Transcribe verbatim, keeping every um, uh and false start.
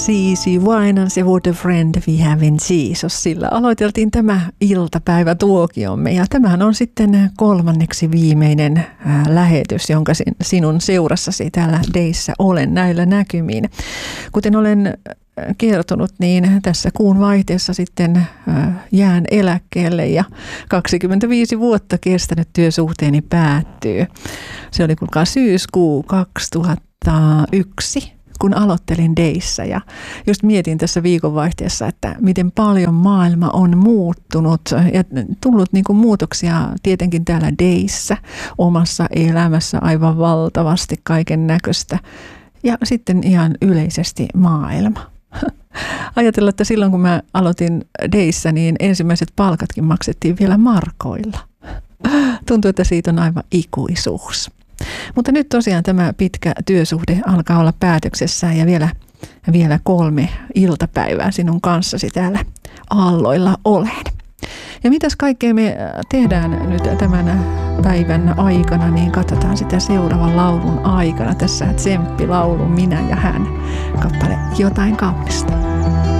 Cici Winans ja What a Friend We Have in Jesus. Sillä aloiteltiin tämä iltapäivätuokiomme ja tämähän on sitten kolmanneksi viimeinen lähetys, jonka sinun seurassasi täällä Deissä olen näillä näkymin. Kuten olen kertonut, niin tässä kuun vaihteessa sitten jään eläkkeelle ja kaksikymmentäviisi vuotta kestänyt työsuhteeni päättyy. Se oli kuulkaa syyskuu kaksituhattayksi. Kun aloittelin Deissä ja just mietin tässä viikonvaihteessa, että miten paljon maailma on muuttunut ja tullut niin kuin muutoksia tietenkin täällä Deissä, omassa elämässä aivan valtavasti kaiken näköistä ja sitten ihan yleisesti maailma. Ajatella, että silloin kun mä aloitin Deissä, niin ensimmäiset palkatkin maksettiin vielä markoilla. Tuntuu, että siitä on aivan ikuisuus. Mutta nyt tosiaan tämä pitkä työsuhde alkaa olla päätöksessään ja vielä, vielä kolme iltapäivää sinun kanssasi täällä aalloilla olen. Ja mitäs kaikkea me tehdään nyt tämän päivän aikana, niin katsotaan sitä seuraavan laulun aikana. Tässä tsemppilaulu Minä ja hän, kappale Jotain kaunista.